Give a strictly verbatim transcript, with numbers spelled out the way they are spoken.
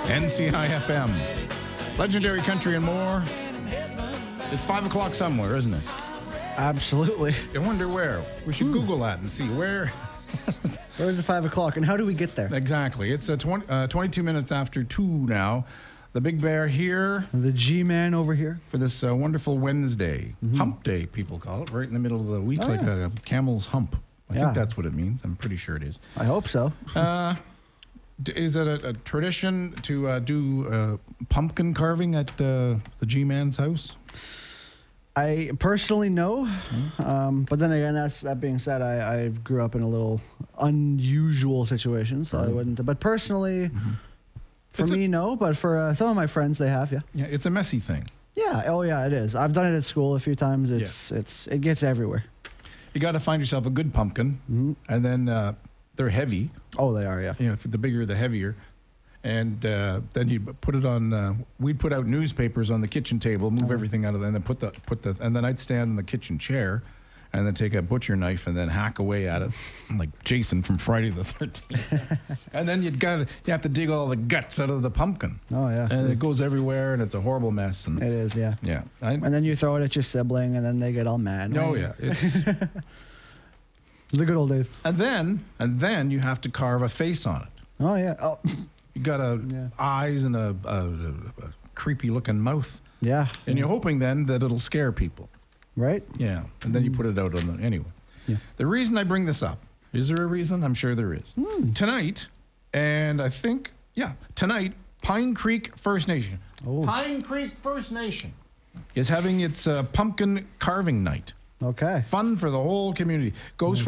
N C I F M. Legendary country and more. It's five o'clock somewhere, isn't it? Absolutely. I wonder where. We should Google that and see where. Where is it five o'clock, and how do we get there? Exactly. It's uh, twenty, uh, twenty-two minutes after two now. The Big Bear here. The G-Man over here. For this uh, wonderful Wednesday. Mm-hmm. Hump Day, people call it, right in the middle of the week, oh, like yeah. a camel's hump. I yeah. think that's what it means. I'm pretty sure it is. I hope so. uh, is it a, a tradition to uh, do uh, pumpkin carving at uh, the G-Man's house? I personally know, mm-hmm. um, but then again, that's that being said, I, I grew up in a little unusual situation, so right. I wouldn't. But personally, mm-hmm. for it's me, a, no. But for uh, some of my friends, they have. Yeah. Yeah, it's a messy thing. Yeah. Oh, yeah. It is. I've done it at school a few times. It's yeah. it's it gets everywhere. You got to find yourself a good pumpkin, mm-hmm. and then uh, they're heavy. Oh, they are. Yeah. You know, the bigger, the heavier. And uh, then you put it on. Uh, we'd put out newspapers on the kitchen table, move uh-huh. everything out of there, and then put the put the. And then I'd stand in the kitchen chair, and then take a butcher knife and then hack away at it, like Jason from Friday the thirteenth. And then you'd got you have to dig all the guts out of the pumpkin. Oh yeah. And it goes everywhere, and it's a horrible mess. And it is, yeah. Yeah. I, and then you throw it at your sibling, and then they get all mad. Oh yeah, it's the good old days. And then and then you have to carve a face on it. Oh yeah. Oh. You got a yeah. eyes and a, a, a creepy looking mouth. Yeah. And you're hoping then that it'll scare people. Right? Yeah. And then mm. you put it out on the anyway. Yeah. The reason I bring this up, is there a reason? I'm sure there is. Mm. Tonight, and I think, yeah, tonight, Pine Creek First Nation. Oh. Pine Creek First Nation is having its uh, pumpkin carving night. Okay. Fun for the whole community. Goes from